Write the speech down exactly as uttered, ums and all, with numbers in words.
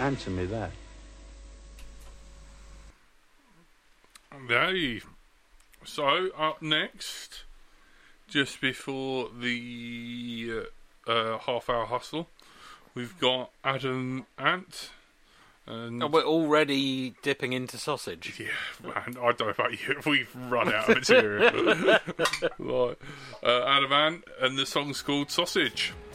Answer me that. Okay. So, up next, just before the uh, uh, half-hour hustle, we've got Adam Ant. And oh, we're already dipping into sausage. Yeah, man, I don't know about you. We've run out of material. Right. uh, Adam Ant, and the song's called Sausage.